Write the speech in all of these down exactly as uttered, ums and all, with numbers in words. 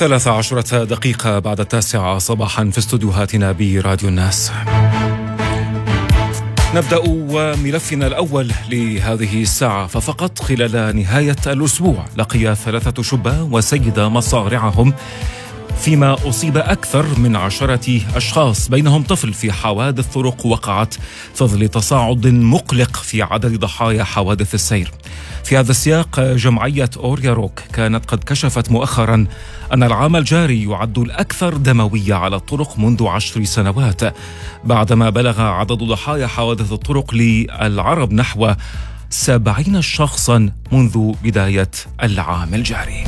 ثلاث عشرة دقيقة بعد التاسعة صباحا في استوديوهاتنا براديو الناس. نبدأ وملفنا الأول لهذه الساعة، ففقط خلال نهاية الأسبوع لقي ثلاثة شبان وسيدة مصارعهم، فيما أصيب أكثر من عشرة أشخاص بينهم طفل في حوادث طرق وقعت في ظل تصاعد مقلق في عدد ضحايا حوادث السير. في هذا السياق، جمعية أوريا روك كانت قد كشفت مؤخرا أن العام الجاري يعد الأكثر دموية على الطرق منذ عشر سنوات، بعدما بلغ عدد ضحايا حوادث الطرق للعرب نحو سبعين شخصا منذ بداية العام الجاري.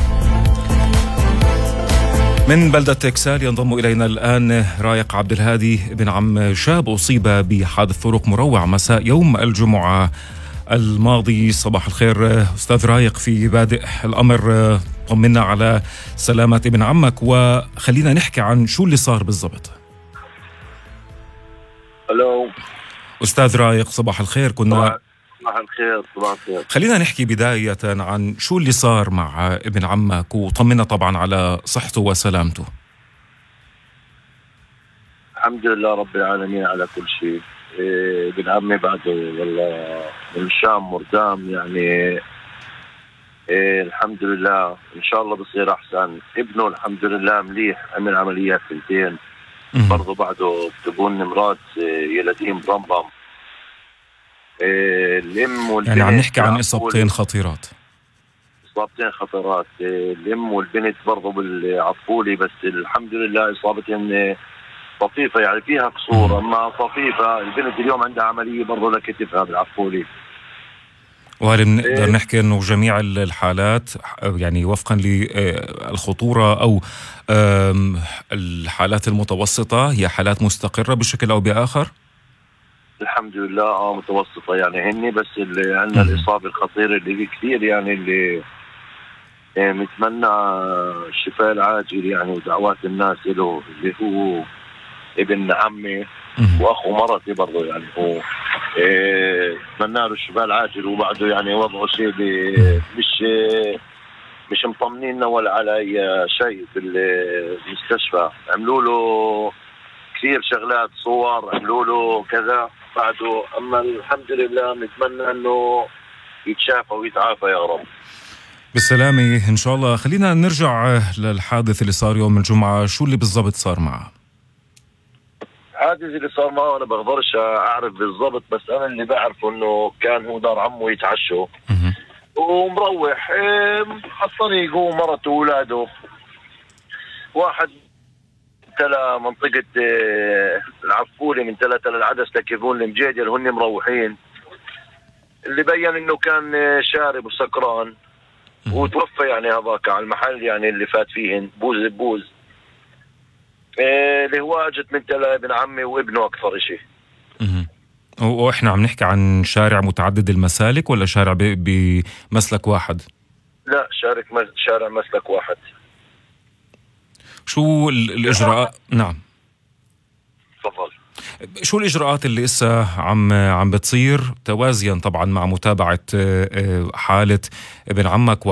من بلدة تكسال ينضم إلينا الآن رايق عبد الهادي بن عم شاب أصيب بحادث طرق مروع مساء يوم الجمعة الماضي. صباح الخير أستاذ رايق، في بادئ الأمر طمنا على سلامة ابن عمك، وخلينا نحكي عن شو اللي صار بالضبط. ألو أستاذ رايق صباح الخير. كنا صباح الخير. صباح الخير. خلينا نحكي بداية عن شو اللي صار مع ابن عمك، وطمنا طبعا على صحته وسلامته. الحمد لله رب العالمين على كل شيء. إيه ابن عمي بعده والله من الشام مردام، يعني إيه الحمد لله إن شاء الله بصير أحسن. ابنه الحمد لله مليح، عمل عمليات سنتين برضه، بعده تبون نمرات يلدين برمبم. إيه الام والبنت، يعني عم نحكي عن إصابتين خطيرات. إصابتين خطيرات. إيه الام والبنت برضه بالعطفولي، بس الحمد لله إصابتين طفيفة، يعني فيها قصور أما طفيفة. البنت اليوم عندها عملية برضه لكتفها بالعطفولي. وهل نقدر نحكي أنه جميع الحالات يعني وفقا للخطورة أو الحالات المتوسطة هي حالات مستقرة بشكل أو بآخر؟ الحمد لله اه متوسطة، يعني هني بس اللي عندنا الإصابة الخطيرة اللي هي كثير، يعني اللي نتمنى الشفاء العاجل يعني، ودعوات الناس له، اللي هو ابن عمي واخو مرتي برضه، يعني هو نتمنى له الشفاء العاجل، وبعده يعني وضعه شيء مش مش مطمنين ولا على اي شيء بالمستشفى. عملوا له كثير شغلات، صور عملوا له كذا بعده، اما الحمد لله نتمنى انه يتشافى ويتعافى يا رب بالسلامة إن شاء الله. خلينا نرجع للحادث اللي صار يوم الجمعة، شو اللي بالضبط صار معه؟ الحادث اللي صار معه أنا بقدرش أعرف بالضبط، بس أنا اللي بعرفه إنه كان هو دار عمه يتعشوا ومروح على الطريق هو مرته وولاده. واحد تلا منطقة العفولي من ثلاثة للعدس تكيفون المجيجل، هن مروحين. اللي بين إنه كان شارب وسكران وتوفى، يعني هذاك على المحل يعني اللي فات فيهن بوز بوز. اللي هو اجت من تلا ابن عمي وابنه اكثر شيء. واحنا عم نحكي عن شارع متعدد المسالك ولا شارع بمسلك واحد؟ لا شارع شارع مسلك واحد. شو الاجراءات؟ نعم تفضل. شو الإجراءات اللي إسا عم عم بتصير توازيا طبعا مع متابعة حالة ابن عمك